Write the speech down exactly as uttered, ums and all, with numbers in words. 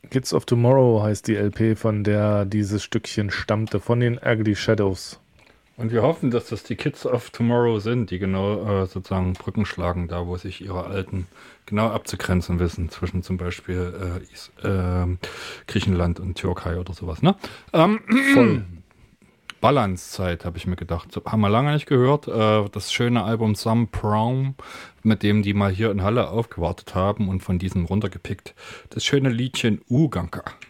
Kids of Tomorrow heißt die L P, von der dieses Stückchen stammte, von den Ugly Shadows. Und wir hoffen, dass das die Kids of Tomorrow sind, die genau äh, sozusagen Brücken schlagen, da wo sich ihre Alten genau abzugrenzen wissen, zwischen zum Beispiel äh, Is äh, Griechenland und Türkei oder sowas. Ne? Ähm, Voll. Balance-Zeit, habe ich mir gedacht. So, haben wir lange nicht gehört. Äh, das schöne Album Some Prom, mit dem die mal hier in Halle aufgewartet haben und von diesem runtergepickt. Das schöne Liedchen Uganka.